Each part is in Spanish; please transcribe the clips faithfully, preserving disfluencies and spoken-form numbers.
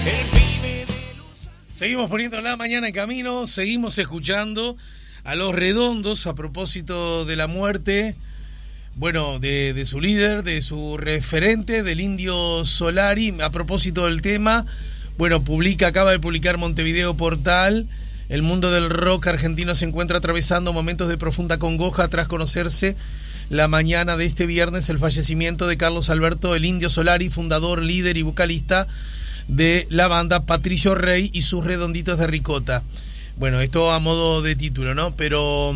Seguimos poniendo la mañana en camino, seguimos escuchando a Los Redondos a propósito de la muerte, bueno, de, de su líder, de su referente, del Indio Solari. A propósito del tema, bueno, publica, acaba de publicar Montevideo Portal: el mundo del rock argentino se encuentra atravesando momentos de profunda congoja tras conocerse la mañana de este viernes el fallecimiento de Carlos Alberto el Indio Solari, fundador, líder y vocalista de la banda Patricio Rey y sus Redonditos de Ricota. Bueno, esto a modo de título, ¿no? Pero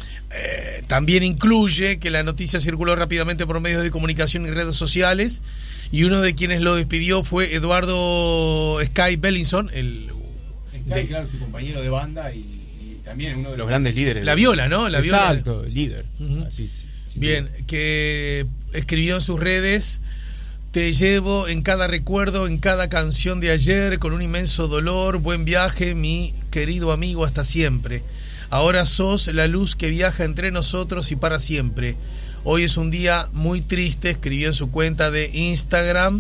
eh, también incluye que la noticia circuló rápidamente por medios de comunicación y redes sociales, y uno de quienes lo despidió fue Eduardo Sky Bellinson, el Sky, de, claro, su compañero de banda y, y también uno de los grandes líderes. La viola, ¿no? La viola. Exacto, líder. Uh-huh. Así, sí, bien, sí. Que escribió en sus redes: te llevo en cada recuerdo, en cada canción de ayer, con un inmenso dolor. Buen viaje, mi querido amigo, hasta siempre. Ahora sos la luz que viaja entre nosotros y para siempre. Hoy es un día muy triste, escribió en su cuenta de Instagram.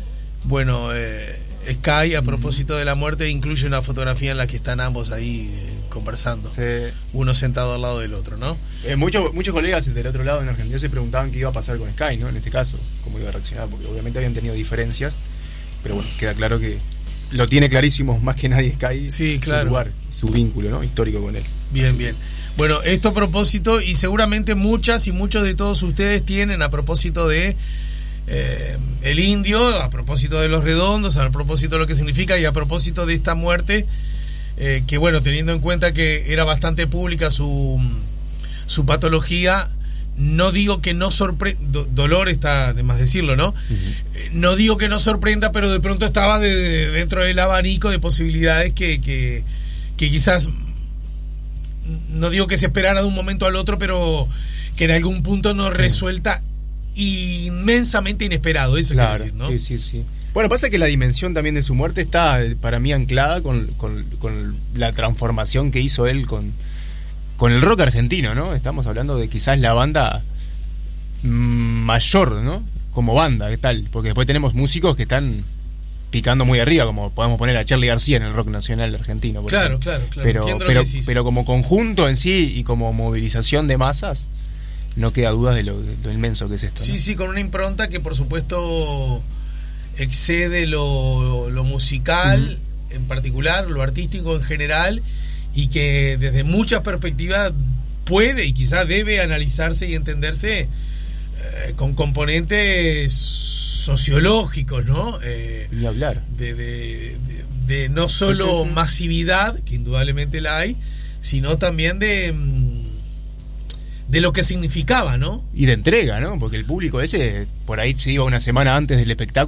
Bueno, eh, Sky, a propósito de la muerte, incluye una fotografía en la que están ambos ahí eh, conversando. Sí. Uno sentado al lado del otro, ¿no? Eh, muchos muchos colegas del otro lado en Argentina se preguntaban qué iba a pasar con Sky, ¿no? En este caso, cómo iba a reaccionar, porque obviamente habían tenido diferencias, pero bueno, queda claro que lo tiene clarísimo más que nadie Sky. Sí, claro. Su lugar, su vínculo, ¿no? Histórico con él. Bien, bien. Bueno, esto a propósito, y seguramente muchas y muchos de todos ustedes tienen, a propósito de eh, el Indio, a propósito de Los Redondos, a propósito de lo que significa, y a propósito de esta muerte, eh, que bueno, teniendo en cuenta que era bastante pública su, su patología, no digo que no sorprenda, do, dolor está de más decirlo, ¿no? Uh-huh. Eh, no digo que no sorprenda, pero de pronto estaba de, de, dentro del abanico de posibilidades que, que, que quizás, no digo que se esperara de un momento al otro, pero que en algún punto no resuelta, inmensamente inesperado, eso claro, quiero decir, ¿no? Sí, sí, sí. Bueno, pasa que la dimensión también de su muerte está para mí anclada con, con, con la transformación que hizo él con, con el rock argentino, ¿no? Estamos hablando de quizás la banda mayor, ¿no? Como banda, ¿qué tal? Porque después tenemos músicos que están picando muy arriba, como podemos poner a Charly García en el rock nacional argentino. Por claro, ejemplo. claro, claro. Pero, Entiendo pero, lo que decís. pero como conjunto en sí y como movilización de masas, no queda duda de lo, de lo inmenso que es esto, ¿no? Sí, sí, con una impronta que por supuesto excede lo, lo musical, uh-huh, en particular, lo artístico en general, y que desde muchas perspectivas puede y quizás debe analizarse y entenderse eh, con componentes sociológicos, ¿no? Eh, Ni hablar. De, de, de, de no solo uh-huh, masividad, que indudablemente la hay, sino también de... de lo que significaba, ¿no? Y de entrega, ¿no? Porque el público ese por ahí se iba una semana antes del espectáculo